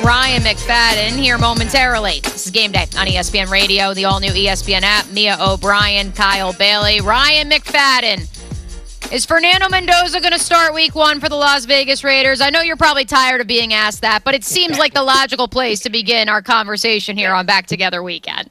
Ryan McFadden here momentarily. This is Game Day on ESPN Radio, the all-new ESPN app. Mia O'Brien, Kyle Bailey, Ryan McFadden. Is Fernando Mendoza going to start week one for the Las Vegas Raiders? I know you're probably tired of being asked that, but it seems like the logical place to begin our conversation here on Back Together Weekend.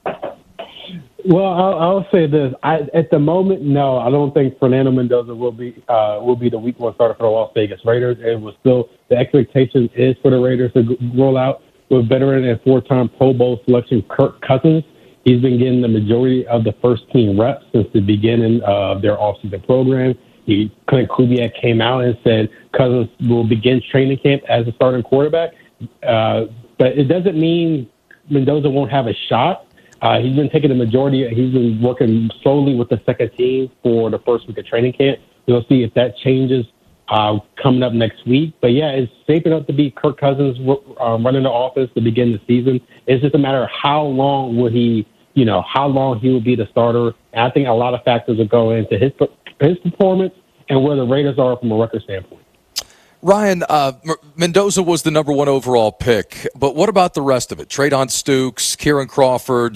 Well, I'll say this. At the moment, no, I don't think Fernando Mendoza will be the week one starter for the Las Vegas Raiders. It was still the expectation is for the Raiders to roll out with veteran and four-time Pro Bowl selection Kirk Cousins. He's been getting the majority of the first-team reps since the beginning of their offseason program. Clint Kubiak came out and said Cousins will begin training camp as a starting quarterback. But it doesn't mean Mendoza won't have a shot. He's been taking the majority. He's been working slowly with the second team for the first week of training camp. We'll see if that changes coming up next week. But, yeah, it's shaping up to be Kirk Cousins running the offense to begin the season. It's just a matter of how long will he will be the starter. And I think a lot of factors will go into his performance and where the Raiders are from a record standpoint. Ryan, Mendoza was the number one overall pick, but what about the rest of it? Traydon Stukes, Kieran Crawford,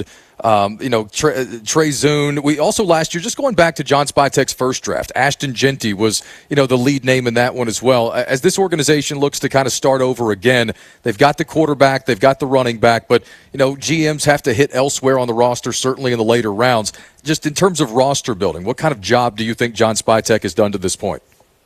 Trey Zune. We also last year, just going back to John Spytek's first draft, Ashton Jeanty was, the lead name in that one as well. As this organization looks to kind of start over again, they've got the quarterback, they've got the running back, but, GMs have to hit elsewhere on the roster, certainly in the later rounds. Just in terms of roster building, what kind of job do you think John Spytek has done to this point?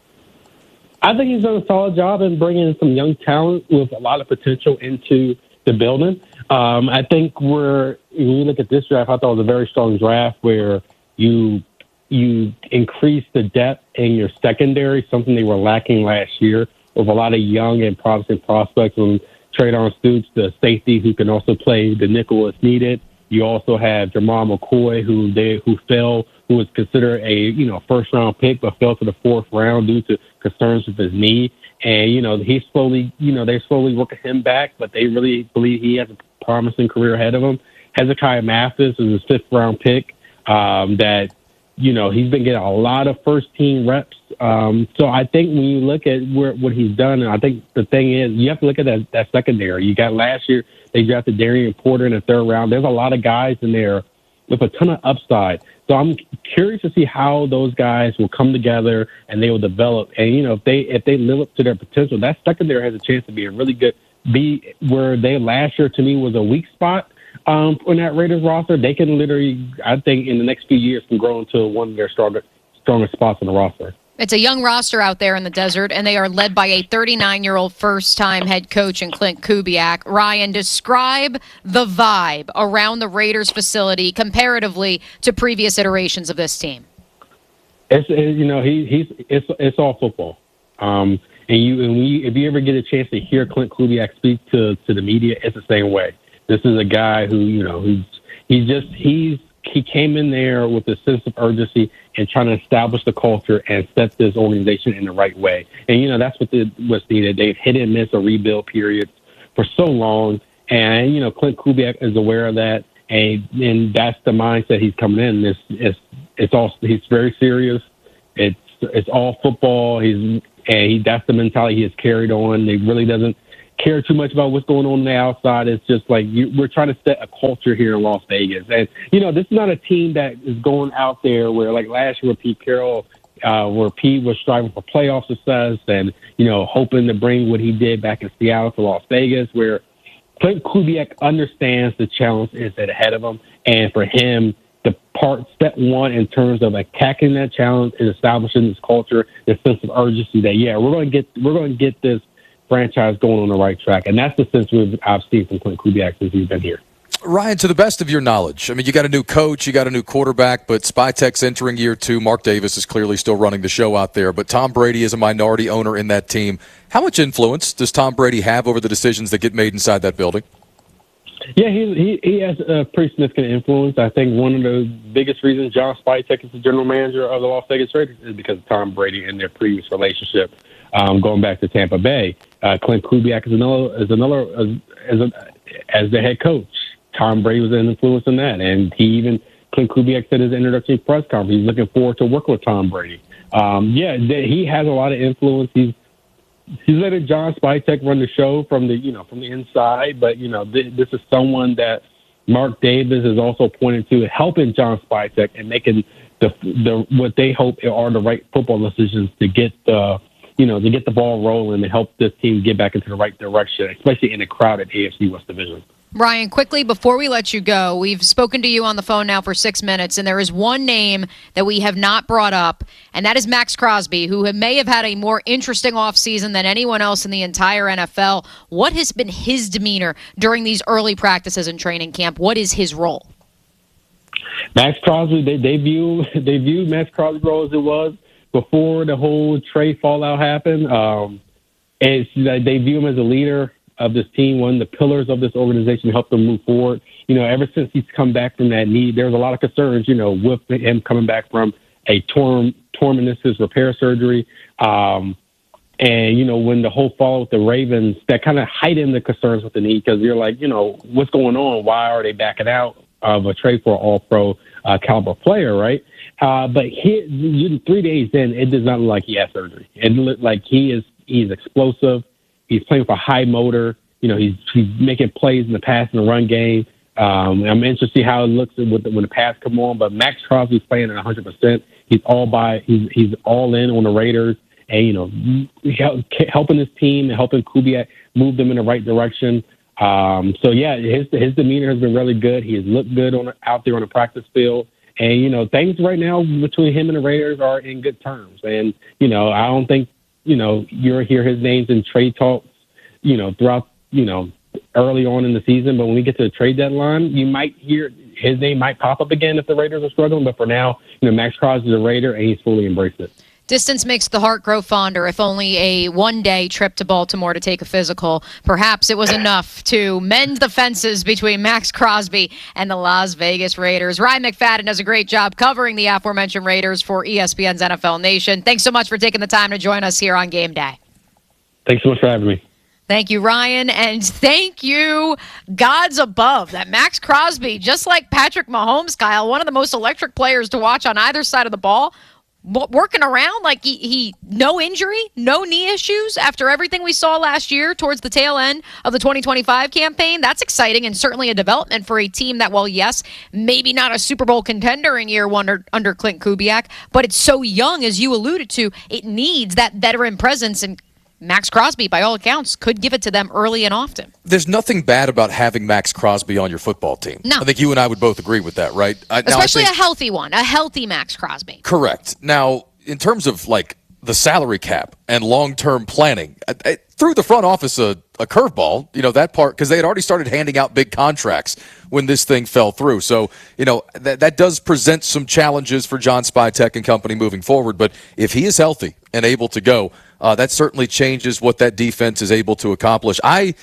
I think he's done a solid job in bringing some young talent with a lot of potential into the building. I think when you look at this draft, I thought it was a very strong draft where you increase the depth in your secondary, something they were lacking last year with a lot of young and promising prospects. And Traydon Stukes, the safety who can also play the nickel if needed. You also have Jamal McCoy, who was considered a first-round pick, but fell to the fourth round due to concerns with his knee. And they're slowly working him back, but they really believe he has a promising career ahead of him. Hezekiah Mathis is his fifth-round pick. He's been getting a lot of first-team reps. So I think when you look at what he's done, and I think the thing is you have to look at that secondary. You got last year they drafted Darian Porter in the third round. There's a lot of guys in there with a ton of upside. So I'm curious to see how those guys will come together and they will develop. And, if they live up to their potential, that secondary has a chance to be a really good where they last year to me was a weak spot on that Raiders roster. They can literally, I think, in the next few years can grow into one of their strongest spots on the roster. It's a young roster out there in the desert, and they are led by a 39-year-old first-time head coach in Clint Kubiak. Ryan, describe the vibe around the Raiders facility comparatively to previous iterations of this team. It's all football. If you ever get a chance to hear Clint Kubiak speak to the media, it's the same way. This is a guy who he came in there with a sense of urgency and trying to establish the culture and set this organization in the right way. And, that's what's needed. They've hit and miss a rebuild period for so long. And, Clint Kubiak is aware of that. And that's the mindset he's coming in. He's very serious. It's all football. That's the mentality he has carried on. He really doesn't care too much about what's going on the outside. It's just like we're trying to set a culture here in Las Vegas. And, this is not a team that is going out there where, like last year with Pete Carroll, where Pete was striving for playoff success and, hoping to bring what he did back in Seattle to Las Vegas, where Clint Kubiak understands the challenge is ahead of him. And for him, step one in terms of attacking that challenge is establishing this culture, this sense of urgency that, we're going to get this franchise going on the right track. And that's the sense I've seen from Clint Kubiak since he's been here. Ryan, to the best of your knowledge, you got a new coach, you got a new quarterback, but Spytek's entering year two. Mark Davis is clearly still running the show out there, but Tom Brady is a minority owner in that team. How much influence does Tom Brady have over the decisions that get made inside that building? Yeah, he has a pretty significant influence. I think one of the biggest reasons John Spytek is the general manager of the Las Vegas Raiders is because of Tom Brady and their previous relationship going back to Tampa Bay. Clint Kubiak as the head coach. Tom Brady was an influence in that, and Clint Kubiak said his introductory press conference he's looking forward to working with Tom Brady. He has a lot of influence. letting John Spytek run the show from the inside, but this is someone that Mark Davis is also pointing to helping John Spytek and making the what they hope are the right football decisions to get the ball rolling and help this team get back into the right direction, especially in a crowded AFC West division. Ryan, quickly before we let you go, we've spoken to you on the phone now for 6 minutes, and there is one name that we have not brought up, and that is Max Crosby, who may have had a more interesting offseason than anyone else in the entire NFL. What has been his demeanor during these early practices and training camp? What is his role? Max Crosby, they view Max Crosby's role as it was before the whole trade fallout happened. It's like they view him as a leader of this team, one of the pillars of this organization to help them move forward. Ever since he's come back from that knee, there was a lot of concerns, with him coming back from a torn meniscus repair surgery. And, when the whole fall with the Ravens, that kind of heightened the concerns with the knee because you're like, what's going on? Why are they backing out of a trade for an all-pro caliber player, right? But 3 days in, it does not look like he has surgery. It looked like he's explosive. He's playing for high motor. He's making plays in the pass and the run game. I'm interested to see how it looks when the pass come on. But Max Crosby's playing at 100%. He's all in on the Raiders, and helping his team and helping Kubiak move them in the right direction. His demeanor has been really good. He has looked good out there on the practice field. And, things right now between him and the Raiders are in good terms. And, I don't think, you'll hear his names in trade talks, throughout, early on in the season. But when we get to the trade deadline, you might hear his name might pop up again if the Raiders are struggling. But for now, Max Crosby is a Raider, and he's fully embraced it. Distance makes the heart grow fonder. If only a one-day trip to Baltimore to take a physical, perhaps it was enough to mend the fences between Max Crosby and the Las Vegas Raiders. Ryan McFadden does a great job covering the aforementioned Raiders for ESPN's NFL Nation. Thanks so much for taking the time to join us here on Game Day. Thanks so much for having me. Thank you, Ryan, and thank you, gods above, that Max Crosby, just like Patrick Mahomes, Kyle, one of the most electric players to watch on either side of the ball, working around like he no injury, no knee issues after everything we saw last year towards the tail end of the 2025 campaign. That's exciting and certainly a development for a team that, well, yes, maybe not a Super Bowl contender in year one under Clint Kubiak, but it's so young, as you alluded to, it needs that veteran presence, and Max Crosby, by all accounts, could give it to them early and often. There's nothing bad about having Max Crosby on your football team. No. I think you and I would both agree with that, right? Especially a healthy one, a healthy Max Crosby. Correct. Now, in terms of like the salary cap and long-term planning, I threw the front office a curveball, that part, because they had already started handing out big contracts when this thing fell through. So, that does present some challenges for John Spytek and company moving forward. But if he is healthy and able to go, that certainly changes what that defense is able to accomplish. I'm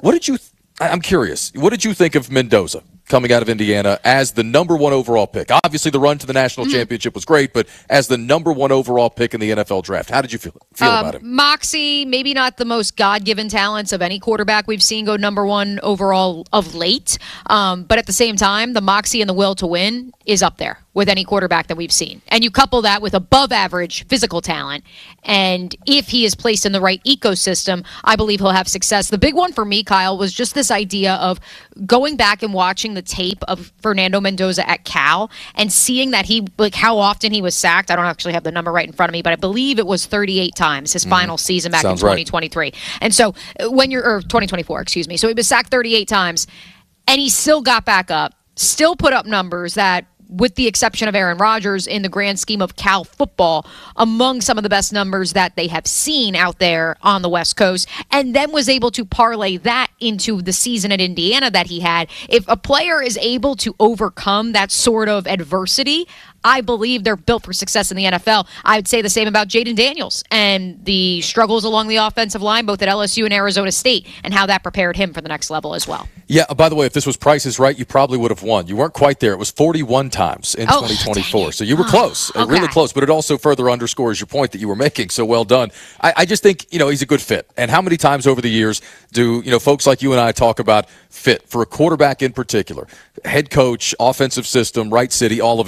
curious. What did you think of Mendoza coming out of Indiana as the number one overall pick? Obviously, the run to the national championship was great, but as the number one overall pick in the NFL draft, how did you feel about him? Moxie, maybe not the most God-given talents of any quarterback we've seen go number one overall of late, but at the same time, the moxie and the will to win is up there with any quarterback that we've seen. And you couple that with above-average physical talent, and if he is placed in the right ecosystem, I believe he'll have success. The big one for me, Kyle, was just this idea of going back and watching the tape of Fernando Mendoza at Cal and seeing that how often he was sacked. I don't actually have the number right in front of me, but I believe it was 38 times his final season back in 2023. Right. And so or 2024, excuse me. So he was sacked 38 times, and he still got back up, still put up numbers that, with the exception of Aaron Rodgers, in the grand scheme of Cal football, among some of the best numbers that they have seen out there on the West Coast, and then was able to parlay that into the season at Indiana that he had. If a player is able to overcome that sort of adversity, I believe they're built for success in the NFL. I would say the same about Jaden Daniels and the struggles along the offensive line, both at LSU and Arizona State, and how that prepared him for the next level as well. Yeah, by the way, if this was Price is Right, you probably would have won. You weren't quite there. It was 41 times in 2024. So you were close, really close, but it also further underscores your point that you were making. So well done. I just think, he's a good fit. And how many times over the years do, folks like you and I talk about fit for a quarterback in particular? Head coach, offensive system, right city, all of it.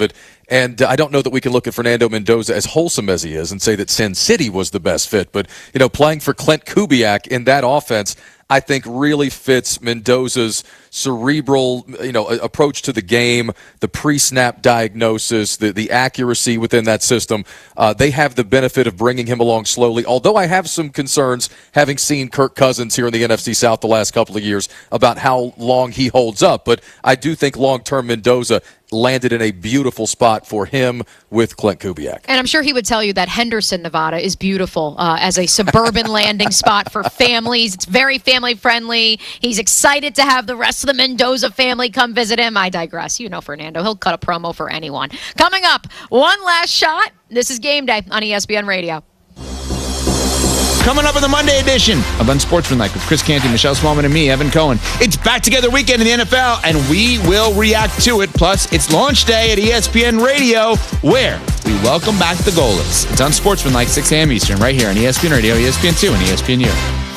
And I don't know that we can look at Fernando Mendoza, as wholesome as he is, and say that Sin City was the best fit. But, playing for Clint Kubiak in that offense, I think really fits Mendoza's cerebral, approach to the game, the pre-snap diagnosis, the accuracy within that system. They have the benefit of bringing him along slowly, although I have some concerns, having seen Kirk Cousins here in the NFC South the last couple of years, about how long he holds up. But I do think long-term Mendoza landed in a beautiful spot for him with Clint Kubiak. And I'm sure he would tell you that Henderson, Nevada is beautiful as a suburban landing spot for families. It's very family-friendly. He's excited to have the rest of the Mendoza family come visit him. I digress. Fernando. He'll cut a promo for anyone. Coming up, one last shot. This is Game Day on ESPN Radio. Coming up in the Monday edition of Unsportsmanlike with Chris Canty, Michelle Smallman, and me, Evan Cohen. It's Back Together Weekend in the NFL, and we will react to it. Plus, it's launch day at ESPN Radio, where we welcome back the goalless. It's Unsportsmanlike, 6 a.m. Eastern, right here on ESPN Radio, ESPN2, and ESPNU.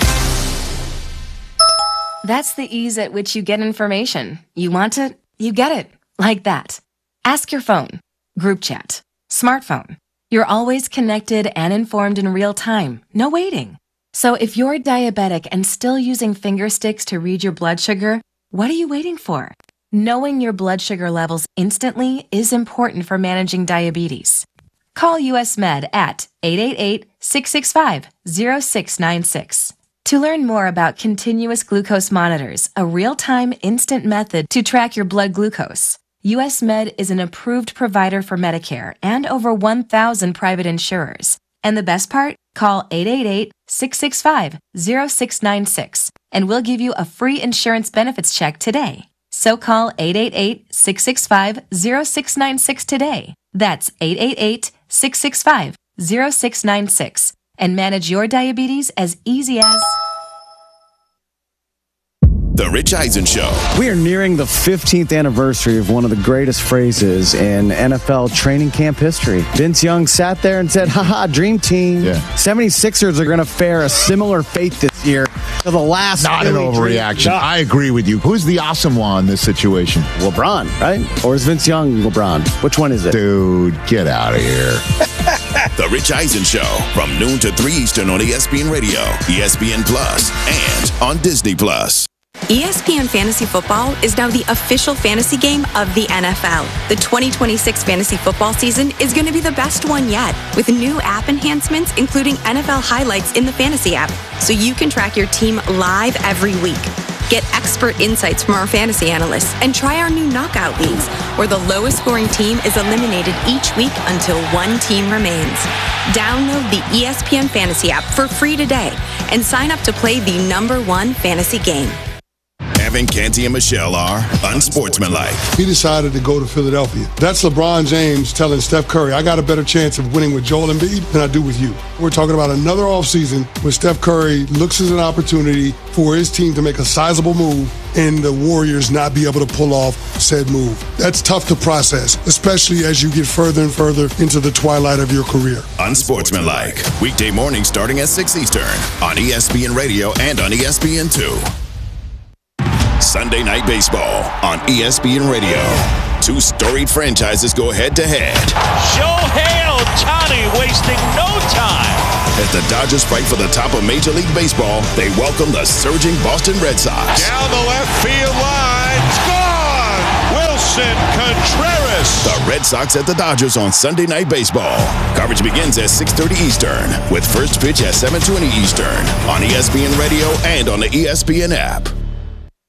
That's the ease at which you get information. You want it, you get it. Like that. Ask your phone. Group chat. Smartphone. You're always connected and informed in real time. No waiting. So if you're diabetic and still using finger sticks to read your blood sugar, what are you waiting for? Knowing your blood sugar levels instantly is important for managing diabetes. Call US Med at 888-665-0696. To learn more about continuous glucose monitors, a real-time instant method to track your blood glucose, US Med is an approved provider for Medicare and over 1,000 private insurers. And the best part? Call 888-665-0696 and we'll give you a free insurance benefits check today. So call 888-665-0696 today. That's 888-665-0696 and manage your diabetes as easy as... The Rich Eisen Show. We are nearing the 15th anniversary of one of the greatest phrases in NFL training camp history. Vince Young sat there and said, haha, dream team. Yeah. 76ers are going to fare a similar fate this year to the last. Not an overreaction. No. I agree with you. Who's the awesome one in this situation? LeBron, right? Or is Vince Young LeBron? Which one is it? Dude, get out of here. The Rich Eisen Show from noon to 3 Eastern on ESPN Radio, ESPN Plus, and on Disney Plus. ESPN Fantasy Football is now the official fantasy game of the NFL. The 2026 fantasy football season is going to be the best one yet, with new app enhancements, including NFL highlights in the fantasy app, so you can track your team live every week. Get expert insights from our fantasy analysts and try our new knockout leagues, where the lowest scoring team is eliminated each week until one team remains. Download the ESPN Fantasy app for free today and sign up to play the #1 fantasy game. Evan, Canty, and Michelle are unsportsmanlike. He decided to go to Philadelphia. That's LeBron James telling Steph Curry, I got a better chance of winning with Joel Embiid than I do with you. We're talking about another offseason where Steph Curry looks as an opportunity for his team to make a sizable move and the Warriors not be able to pull off said move. That's tough to process, especially as you get further and further into the twilight of your career. Unsportsmanlike. Weekday morning starting at 6 Eastern on ESPN Radio and on ESPN2. Sunday Night Baseball on ESPN Radio. Two storied franchises go head-to-head. Shohei Ohtani wasting no time. As the Dodgers fight for the top of Major League Baseball, they welcome the surging Boston Red Sox. Down the left field line. It's gone! Wilson Contreras. The Red Sox at the Dodgers on Sunday Night Baseball. Coverage begins at 6:30 Eastern, with first pitch at 7:20 Eastern on ESPN Radio and on the ESPN app.